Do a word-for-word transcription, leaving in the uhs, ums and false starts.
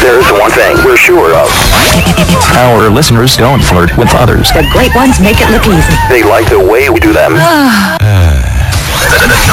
There's one thing we're sure of. Our listeners don't flirt with others. The great ones make it look easy. They like the way we do them. The